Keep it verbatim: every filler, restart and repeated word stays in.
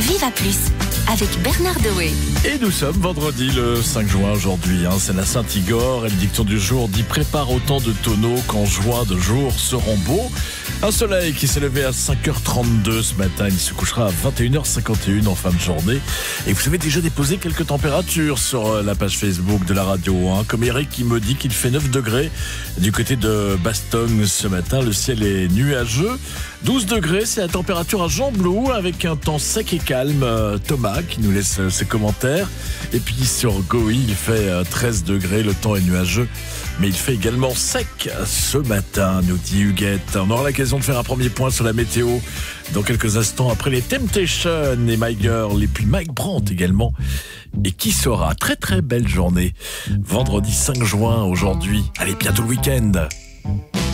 Viva Plus avec Bernard Dewey. Et nous sommes vendredi le cinq juin aujourd'hui, hein, c'est la Saint-Igor et le dicton du jour dit « Prépare autant de tonneaux qu'en juin de jours seront beaux ». Un soleil qui s'est levé à cinq heures trente-deux ce matin, il se couchera à vingt et une heures cinquante et une en fin de journée. Et vous avez déjà déposé quelques températures sur la page Facebook de la radio, hein, comme Eric qui me dit qu'il fait neuf degrés du côté de Bastogne ce matin, le ciel est nuageux. douze degrés, c'est la température à Jean-Blou avec un temps sec et calme. Thomas qui nous laisse ses commentaires. Et puis sur Goï, il fait treize degrés, le temps est nuageux. Mais il fait également sec ce matin, nous dit Huguette. On aura l'occasion de faire un premier point sur la météo dans quelques instants après les Temptations et My Girl et puis Mike Brandt également. Et qui sera très très belle journée. Vendredi cinq juin aujourd'hui. Allez, bientôt le week-end.